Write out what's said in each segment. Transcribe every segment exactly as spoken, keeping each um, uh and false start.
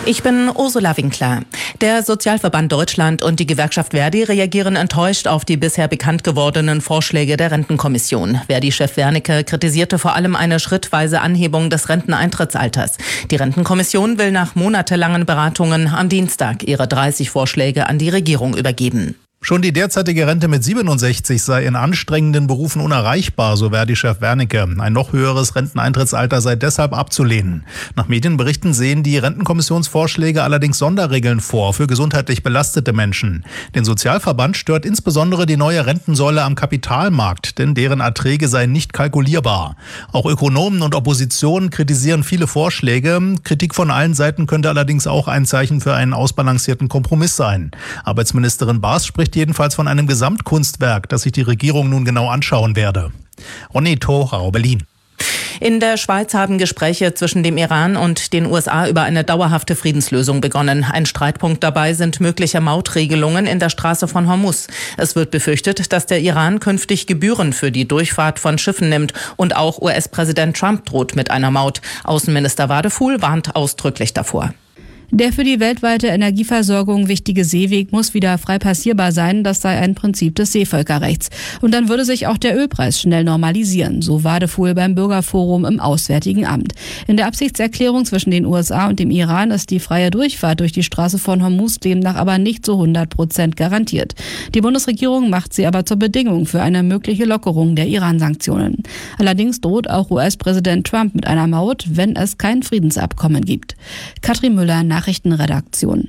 Ich bin Ursula Winkler. Der Sozialverband Deutschland und die Gewerkschaft Verdi reagieren enttäuscht auf die bisher bekannt gewordenen Vorschläge der Rentenkommission. Verdi-Chef Wernicke kritisierte vor allem eine schrittweise Anhebung des Renteneintrittsalters. Die Rentenkommission will nach monatelangen Beratungen am Dienstag ihre dreißig Vorschläge an die Regierung übergeben. Schon die derzeitige Rente mit siebenundsechzig sei in anstrengenden Berufen unerreichbar, so Verdi-Chef Wernicke. Ein noch höheres Renteneintrittsalter sei deshalb abzulehnen. Nach Medienberichten sehen die Rentenkommissionsvorschläge allerdings Sonderregeln vor für gesundheitlich belastete Menschen. Den Sozialverband stört insbesondere die neue Rentensäule am Kapitalmarkt, denn deren Erträge seien nicht kalkulierbar. Auch Ökonomen und Opposition kritisieren viele Vorschläge. Kritik von allen Seiten könnte allerdings auch ein Zeichen für einen ausbalancierten Kompromiss sein. Arbeitsministerin Baas spricht jedenfalls von einem Gesamtkunstwerk, das sich die Regierung nun genau anschauen werde. Ronny Thorau, Berlin. In der Schweiz haben Gespräche zwischen dem Iran und den U S A über eine dauerhafte Friedenslösung begonnen. Ein Streitpunkt dabei sind mögliche Mautregelungen in der Straße von Hormuz. Es wird befürchtet, dass der Iran künftig Gebühren für die Durchfahrt von Schiffen nimmt. Und auch U S-Präsident Trump droht mit einer Maut. Außenminister Wadefuhl warnt ausdrücklich davor. Der für die weltweite Energieversorgung wichtige Seeweg muss wieder frei passierbar sein. Das sei ein Prinzip des Seevölkerrechts. Und dann würde sich auch der Ölpreis schnell normalisieren, so Wadefuhl beim Bürgerforum im Auswärtigen Amt. In der Absichtserklärung zwischen den U S A und dem Iran ist die freie Durchfahrt durch die Straße von Hormuz demnach aber nicht zu hundert Prozent garantiert. Die Bundesregierung macht sie aber zur Bedingung für eine mögliche Lockerung der Iran-Sanktionen. Allerdings droht auch U S-Präsident Trump mit einer Maut, wenn es kein Friedensabkommen gibt. Katrin Müller, Nachrichtenredaktion.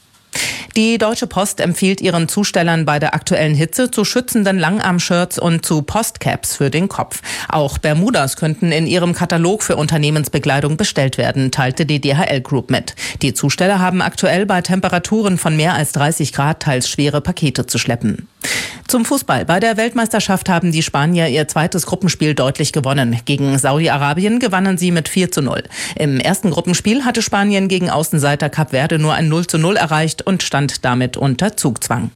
Die Deutsche Post empfiehlt ihren Zustellern bei der aktuellen Hitze zu schützenden Langarm-Shirts und zu Postcaps für den Kopf. Auch Bermudas könnten in ihrem Katalog für Unternehmensbekleidung bestellt werden, teilte die D H L Group mit. Die Zusteller haben aktuell bei Temperaturen von mehr als dreißig Grad teils schwere Pakete zu schleppen. Zum Fußball. Bei der Weltmeisterschaft haben die Spanier ihr zweites Gruppenspiel deutlich gewonnen. Gegen Saudi-Arabien gewannen sie mit vier zu null. Im ersten Gruppenspiel hatte Spanien gegen Außenseiter Kap Verde nur ein null zu null erreicht und stand damit unter Zugzwang.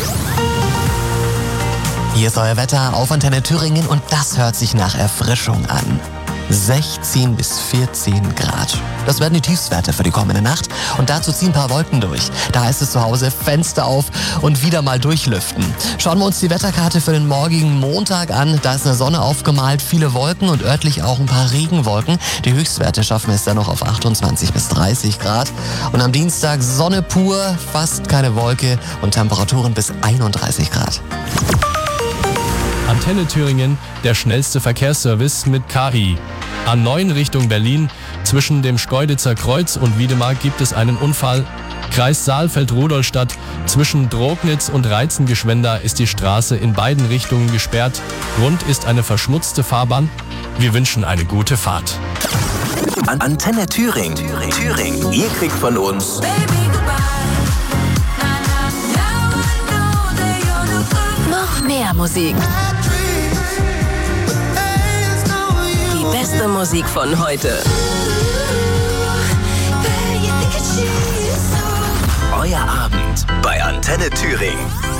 Hier ist euer Wetter auf Antenne Thüringen und das hört sich nach Erfrischung an. sechzehn bis vierzehn Grad. Das werden die Tiefstwerte für die kommende Nacht. Und dazu ziehen ein paar Wolken durch. Da heißt es zu Hause Fenster auf und wieder mal durchlüften. Schauen wir uns die Wetterkarte für den morgigen Montag an. Da ist eine Sonne aufgemalt, viele Wolken und örtlich auch ein paar Regenwolken. Die Höchstwerte schaffen es dann noch auf achtundzwanzig bis dreißig Grad. Und am Dienstag Sonne pur, fast keine Wolke und Temperaturen bis einunddreißig Grad. Antenne Thüringen, der schnellste Verkehrsservice mit K I. A neun Richtung Berlin. Zwischen dem Schkeuditzer Kreuz und Wiedemar gibt es einen Unfall. Kreis Saalfeld-Rudolstadt. Zwischen Drognitz und Reizengeschwender ist die Straße in beiden Richtungen gesperrt. Grund ist eine verschmutzte Fahrbahn. Wir wünschen eine gute Fahrt. An Antenne Thüringen. Thüringen. Thüringen. Ihr kriegt von uns noch mehr Musik. Die beste Musik von heute. Euer Abend bei Antenne Thüringen.